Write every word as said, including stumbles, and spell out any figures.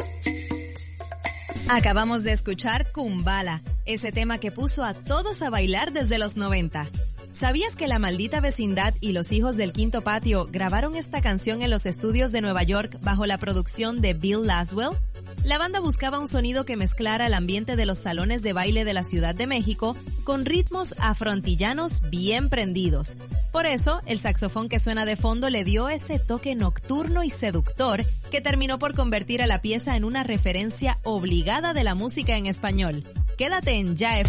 Acabamos de escuchar Kumbala, ese tema que puso a todos a bailar desde los noventa. ¿Sabías que La Maldita Vecindad y Los Hijos del Quinto Patio grabaron esta canción en los estudios de Nueva York bajo la producción de Bill Laswell? La banda buscaba un sonido que mezclara el ambiente de los salones de baile de la Ciudad de México con ritmos afrontillanos bien prendidos. Por eso, el saxofón que suena de fondo le dio ese toque nocturno y seductor que terminó por convertir a la pieza en una referencia obligada de la música en español. Quédate en Ya F